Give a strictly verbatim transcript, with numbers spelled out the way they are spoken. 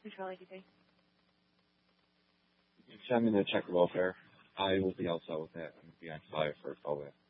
Control eighty-three. Send me the check welfare. I will be outside with that. I'm going to be on fire for all that.